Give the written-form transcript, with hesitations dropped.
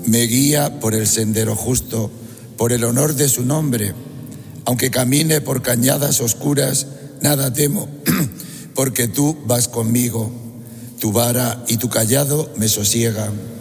Me guía por el sendero justo, por el honor de su nombre. Aunque camine por cañadas oscuras, nada temo, porque tú vas conmigo. Tu vara y tu cayado me sosiegan.